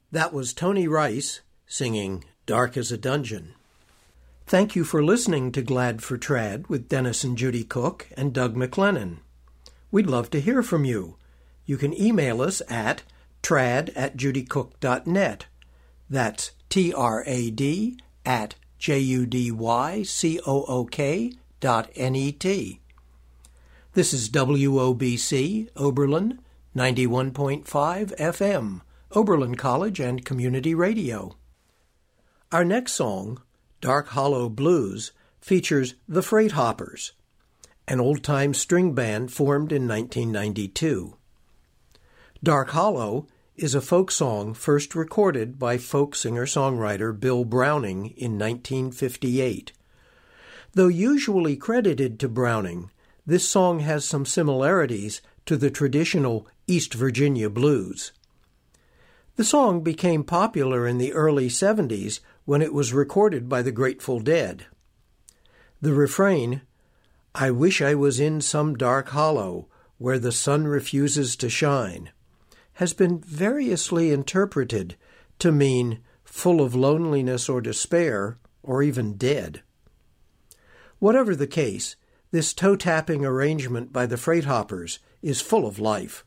That was Tony Rice singing Dark as a Dungeon. Thank you for listening to Glad for Trad with Dennis and Judy Cook and Doug McLennan. We'd love to hear from you. You can email us at trad@judycook.net. That's trad@judycook.net. This is WOBC, Oberlin, 91.5 FM, Oberlin College and Community Radio. Our next song, Dark Hollow Blues, features the Freight Hoppers, an old-time string band formed in 1992. Dark Hollow is a folk song first recorded by folk singer-songwriter Bill Browning in 1958. Though usually credited to Browning, this song has some similarities to the traditional East Virginia blues. The song became popular in the early 70s when it was recorded by the Grateful Dead. The refrain, "I wish I was in some dark hollow where the sun refuses to shine," has been variously interpreted to mean full of loneliness or despair, or even dead. Whatever the case, this toe-tapping arrangement by the Freight Hoppers is full of life.